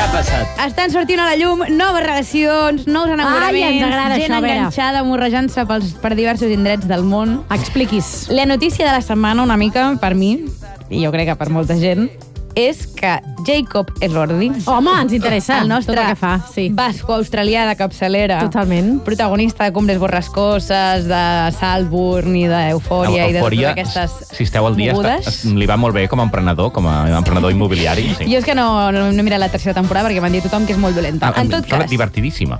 ha passat? Estan sortint a la llum noves relacions, nous enamoraments, ens agrada gent això, Vera. enganxada, morrejant-se per diversos indrets del món. Expliquis. La notícia de la setmana, una mica, per mi, i jo crec que per molta gent, és que Jacob Elordi, Home, ens interessa el nostre tot el que fa, sí. basco australià de capçalera, Totalment. protagonista de Cumbres Borrascoses, de Saltburn i d'Eufòria i de totes aquestes si esteu al dia, li va molt bé com a emprenedor immobiliari. Sí. Jo és que no he mirat la tercera temporada perquè m'han dit tothom que és molt dolenta. En tot cas, divertidíssima.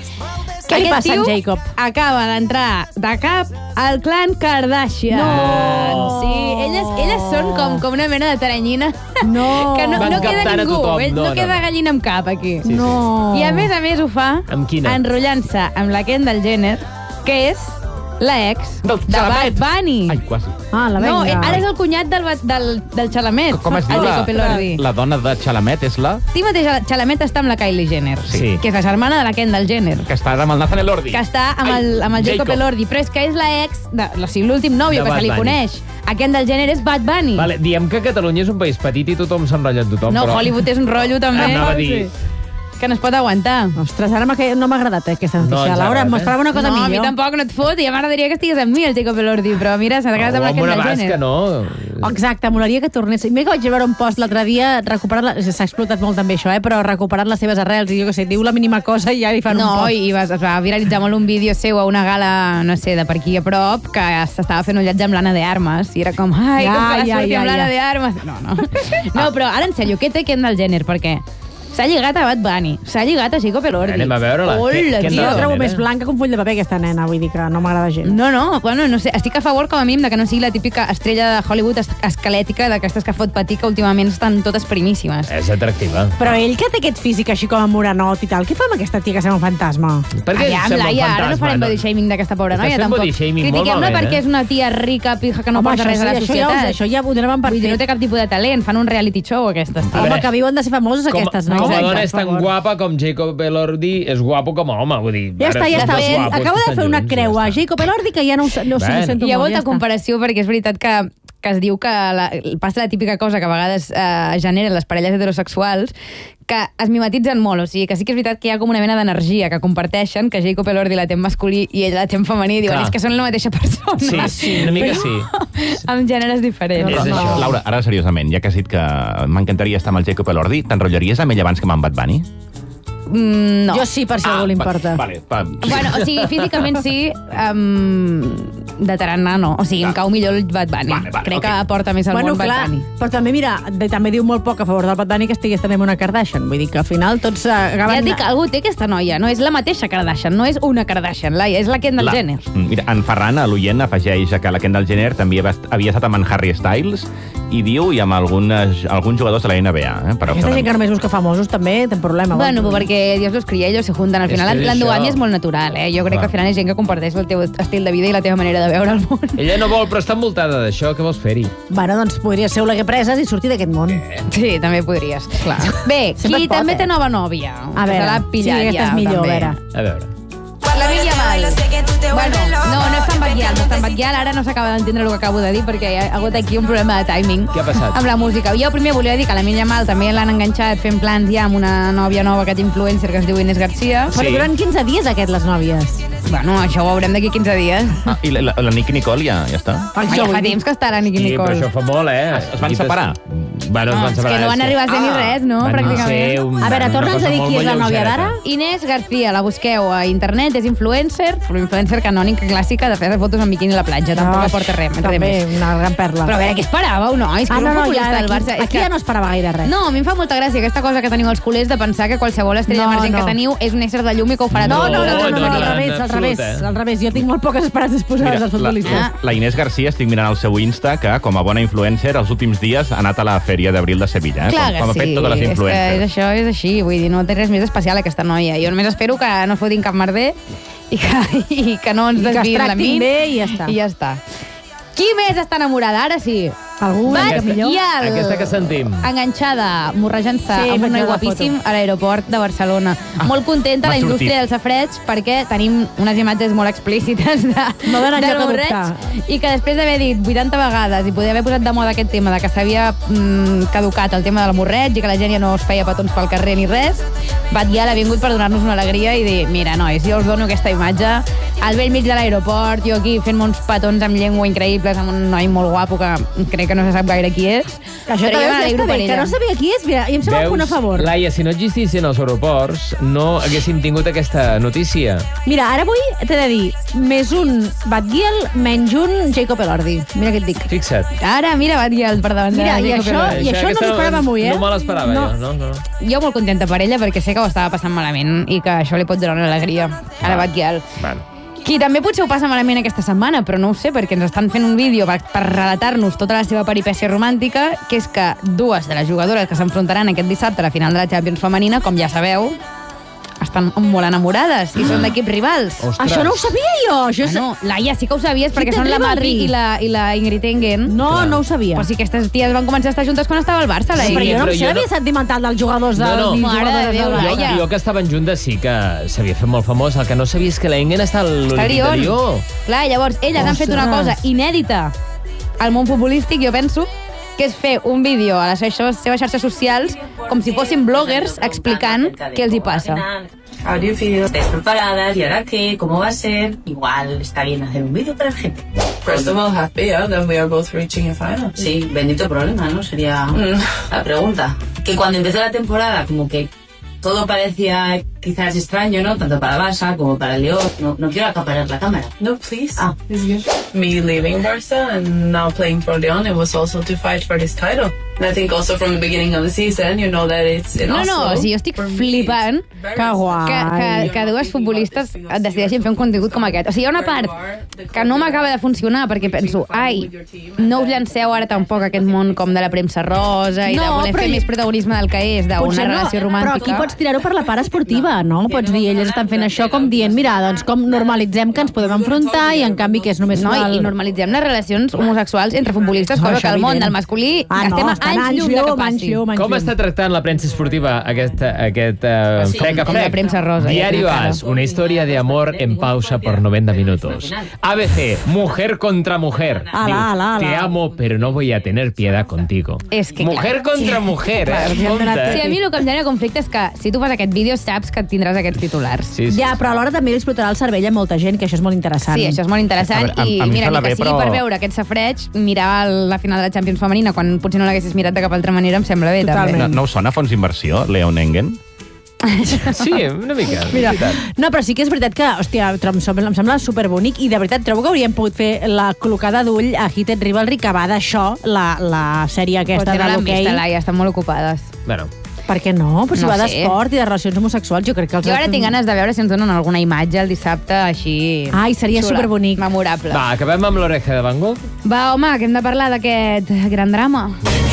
Què li aquest passa a en tio Jacob? acaba d'entrar de cap al clan Kardashian. No! Sí, elles són com una mena de taranyina No. que no Van queda captant a ningú. tothom. No queda gallina amb cap, aquí. Sí, sí. No. I a més ho fa Amb quina? enrotllant-se amb la Kendall Jenner, que és la ex Del de Bad Chalamet. Bunny. Ai, quasi. Ah, la No, venga. ara és el cunyat del Chalamet. Com es diu el Jacob Elordi. la dona de Chalamet? És la Sí mateix, Chalamet està amb la Kylie Jenner, Sí. que és la germana de la Kendall Jenner, que està amb el Nathan Elordi. que està amb el Jacob Elordi, però és que és la ex, o sigui, l'últim nòvio De que se li Bad Bunny. coneix a Kendall Jenner és Bad Bunny. Vale, diem que Catalunya és un país petit i tothom s'enrotlla amb tothom, No, però... Hollywood és un rotllo també, Anava a dir... que no es pot aguantar. Ostres, ara no m'ha agradat aquesta No notícia. ens Laura, agrada, m'esperava una cosa no, millor. a mi tampoc, no et fot, i m'agradaria que estigués amb mi, el Jacob Elordi, però mira, s'ha quedat amb la amb una Kendall basca, Jenner. no? Exacte, molaria que tornés. M'he vaig veure un post l'altre dia, s'ha explotat molt també això, però recuperant les seves arrels, i jo què sé, diu la mínima cosa i ja li fan un No, post. i es va viralitzar molt un vídeo seu a una gala, no sé, de per aquí a prop, que s'estava fent un llatge amb l'Anna de Armas, i era com, ai, Ja, com que la ja, surti ja, amb l'Anna ja. de Armas. No. No, però ara, en sèrio, què té Kendall Jenner? Perquè s'ha lligat a Bad Bunny, s'ha lligat a Jacob Elordi. Anem a veure-la. Hola, Què tio. Jo Kendall la trobo Jenner, més blanca que un full de paper, aquesta nena, vull dir que no m'agrada gens. No, bueno, no sé, estic a favor com a mínim de que no sigui la típica estrella de Hollywood esquelètica, d'aquestes que fot patir, que últimament estan totes primíssimes. És atractiva. Però ell que té aquest físic així com a morenot i tal, què fa amb aquesta tia que sembla un fantasma? Per què Aviam, sembla un Laia, ara no fantasma? farem body shaming d'aquesta pobra Estàs noia, fent tampoc. body shaming molt Critiquem-la malament, perquè és una tia rica, pija, que no Home, porta res a la societat. Això ja ho donaven per Vull dir, no fet. té cap tipus de talent, fan un reality show, aquestes. A Home, veure, que viuen de ser famosos aquestes noies. Com a dona per és tan favor. guapa com Jacob Elordi és guapo com a home, vull dir... Ja està, ja ara, està. els dos guapos Acabo que de estan fer una junts, creu a ja està. Jacob Elordi que ja no ho sento Hi ha molt. molta Ja està. comparació perquè és veritat que es diu que passa la típica cosa que a vegades generen les parelles heterosexuals, que es mimetitzen molt, o sigui, que sí que és veritat que hi ha com una mena d'energia que comparteixen, que Jacob Elordi la té en masculí i ell la té en femení, i diuen, Clar. és que són la mateixa persona. Sí, una mica sí. Amb gèneres diferents. És això. Laura, ara seriosament, ja que has dit que m'encantaria estar amb el Jacob Elordi, t'enrotllaries amb ell abans que amb en Bad Bunny? No. Jo sí, per si a algú li importa. Vale, Bueno, o sigui, físicament sí, de tarannà no. O sigui, em cau millor el Bad Bunny. Vale, Crec ok. que aporta més al Bueno, món Bad clar, Bunny. però també, mira, també diu molt poc a favor del Bad Bunny que estigués també amb una Kardashian. Vull dir que al final tots acaben... Ja et dic, algú té aquesta noia, no és la mateixa Kardashian, no és una Kardashian, Laia, és la Kendall Jenner. Mira, en Ferran, a l'oient, afegeix que la Kendall Jenner també havia estat amb en Harry Styles i diu i amb alguns jugadors de la NBA. Per Aquesta gent que només busca famosos també té un problema. Bueno, perquè Dios los cría, ellos se juntan. Al És final que és l'endogàmia això. és molt natural, eh? Jo crec que al final és gent que comparteix el teu estil de vida i la teva manera de veure el món. Ella no vol, però està envoltada d'això, què vols fer-hi? Bueno, doncs podria ser una que preses i sortir d'aquest món. Sí, també podries. Clar. Bé, Sempre qui es pot, també eh? té nova nòvia. A veure, se l'ha pillat sí, aquesta ja, és millor, també. a veure. A veure. La Milla Val. Bueno, no és tan Batguial, no és tan Batguial. Ara no s'acaba d'entendre el que acabo de dir perquè hi ha hagut aquí un problema de timing. Què ha passat? Amb la música. Jo primer volia dir que la Milla Mal també l'han enganxat fent plans ja amb una nòvia nova, aquest influencer que es diu Inés Garcia. Però duran 15 dies aquest, les nòvies. Bueno, això ho veurem d'aquí 15 dies. Ah, i la Nicky Nicole ja està? Home, ja fa temps que està la Nicky Sí, però Nicole. això fa molt, eh? Es van separar? Bueno, es No, van és separar. que no van arribar a ser ni res, no? Pràcticament. A veure, torna'ns a dir qui és la nòvia d'ara? Inés García, la busqueu a internet, és influencer, però influencer canònica clàssica de fer fotos amb biquini a la platja, tampoc aporta res També, més. una gran perla. Però a veure, què esperàveu, no? És que és un futbolista del Barça. És aquí que... ja no esperava gaire res. No, a mi em fa molta gràcia aquesta cosa que teniu els culers de pensar que qualsevol estrella emergent que teniu és un ésser de llum i que ho farà No, tot. al revés. Jo tinc molt poques esperances posades als futbolistes. La Inés García, estic mirant el seu Insta, que com a bona influencer, els últims dies ha anat a la Fèria d'Abril de Sevilla. Clar Com ha que fet sí, totes les és que influencers. això és així, vull dir, no té res més especial aquesta noia. Jo només espero que no fotin cap merder i que no ens I que es desviïn la tractin min. bé i ja està. I ja està. Qui més està enamorada? Ara sí. Algú una mica Bat millor. Gial. Aquesta que sentim. Enganxada, morrejant-se Sí, amb un noi penjada la guapíssim a l'aeroport de Barcelona. Molt contenta m'ha la indústria sortit. del safreig perquè tenim unes imatges molt explícites No dona de lloc a l'horreig, dubtar. i que després d'haver dit 80 vegades i poder haver posat de moda aquest tema de que s'havia caducat el tema del morreig i que la gent ja no es feia petons pel carrer ni res, Bat Gial ha vingut per donar-nos una alegria i dir, mira, nois, jo us dono aquesta imatge al vell mig de l'aeroport, jo aquí fent-me uns petons amb llengua increïbles amb un noi molt guapo que crec que no se sap gaire qui és. Això però jo també me n'alegro està per bé, que ella. no sabia qui és, mira, i em sembla un punt a favor. Laia, si no existissin els aeroports, no haguéssim tingut aquesta notícia. Mira, ara avui t'he de dir, més un Bat Gial, menys un Jacob Elordi. Mira què et dic. Fixa't. Ara, mira, Bat Gial per davant Mira, de i Jacob això- Elordi. no aquesta m'ho esperava avui, No me l'esperava, No. jo. No. Jo molt contenta per ella perquè sé que ho estava passant malament i que això li pot donar una alegria a la Bat Gial. Bueno. Qui també potser ho passa malament aquesta setmana, però no ho sé, perquè ens estan fent un vídeo per relatar-nos tota la seva peripècia romàntica, que és que dues de les jugadores que s'enfrontaran aquest dissabte a la final de la Champions femenina, com ja sabeu, estan molt enamorades i són d'equips rivals. Ostres. Això no ho sabia jo. Això és... Bueno, Laia, sí que ho sabies, perquè té són la Rivalry? Madrid i la Ingrid Engen. No, no ho sabia. Però sí que aquestes ties van començar a estar juntes quan estava al Barça, la Sí, però Ingrid. jo no però em jo sabia no- sentimental dels jugadors No, no. ni Mare de jugadores Déu, del Barça. Laia. Jo que estaven juntes sí que s'havia fet molt famós. El que no sabia és que la Engen està a l'Olímpic de Lió. Lió. Clar, llavors, elles han fet una Ostres. cosa inèdita al món futbolístic, jo penso, que és fer un vídeo a les seves xarxes socials com si fossin bloggers explicant què els hi passa. How do you feel? ¿Estáis preparadas? ¿Y ahora qué? ¿Cómo va a ser? Igual está bien hacer un vídeo para la gente. First of all, happy that we are both reaching a final. Sí, bendito problema, ¿no? Sería la pregunta. Que cuando empezó la temporada, como que todo parecía quizás extraño, ¿no? Tanto para Barça como para el León. No quiero acaparar la cámara. No, please. Ah. It's good. Me leaving Barca and now playing for Leon, it was also to fight for this title. And I think also from the beginning of the season, you know that it's in No, Oslo. o sigui, jo estic For me, flipant it's very Que guai. que dues futbolistes et decideixin fer un contingut com aquest. O sigui, hi ha una part que no m'acaba de funcionar perquè penso, ai, no us llanceu ara tampoc a aquest món com de la premsa rosa i de No, voler però fer més protagonisme del que és, d'una Potser relació però romàntica. aquí pots tirar-ho per la part esportiva, no? Pots dir, elles estan fent això com dient, mira, doncs com normalitzem que ens podem enfrontar i en canvi que és només No, mal... i normalitzem les relacions homosexuals entre futbolistes, No, cosa això que al món evident. del masculí Ah, no, estem a estan anys llum de que passi. Com està tractant la premsa esportiva aquest frec a com la frec? premsa rosa, Diario ja, As, una historia de amor en pausa por 90 minutos. ABC, mujer contra mujer. Ala, Diu, ala, ala. te amo, pero no voy a tener piedad contigo. És que, Mujer clar, contra mujer, Clar, eh? els hi han donat- Compte, Sí, a mi el que em genera conflicte és que si tu fas aquest vídeo saps que tindràs aquests titulars. Sí, sí. Ja, però alhora també li explotarà el cervell a molta gent, que això és molt interessant. Sí, això és molt interessant. A I mi em mira, ni sembla que bé, sigui però- per veure aquest safreig, mirar la final de la Champions femenina quan potser no l'haguessis mirat de cap altra manera em sembla bé, Totalment. també. No us sona fons d'inversió, Leon Engen? Sí, una mica. Mira, és veritat. no, però sí que és veritat que, hòstia, em sembla superbonic i de veritat trobo que hauríem pogut fer la col·locada d'ull a Heated Rivalry, que va d'això, la sèrie aquesta Potser de no l'han l'hoquei. vist, Laia, estan molt ocupades. Bueno, Per què no? Però si No va sé. d'esport i de relacions homosexuals, jo crec que els... Jo ara tinc ganes de veure si ens donen alguna imatge el dissabte així... Ai, seria xula, superbonic. Memorable. va, acabem amb l'oreja de Van Gogh. Va, home, que hem de parlar d'aquest gran drama.